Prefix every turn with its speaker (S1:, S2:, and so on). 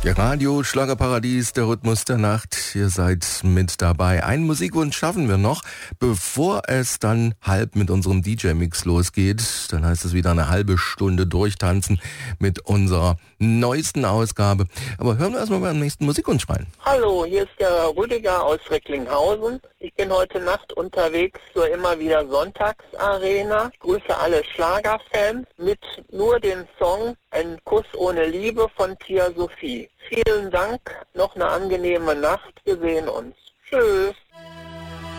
S1: Der Radio Schlagerparadies, der Rhythmus der Nacht. Ihr seid mit dabei. Einen Musikwunsch schaffen wir noch, bevor es dann halb mit unserem DJ-Mix losgeht. Dann heißt es wieder eine halbe Stunde durchtanzen mit unserer neuesten Ausgabe. Aber hören wir erstmal beim nächsten Musikwunsch rein.
S2: Hallo, hier ist der Rüdiger aus Recklinghausen. Ich bin heute Nacht unterwegs zur immer wieder Sonntagsarena. Ich grüße alle Schlagerfans mit nur dem Song Ein Kuss ohne Liebe von Tia Sophie. Vielen Dank, noch eine angenehme Nacht. Wir sehen uns. Tschüss.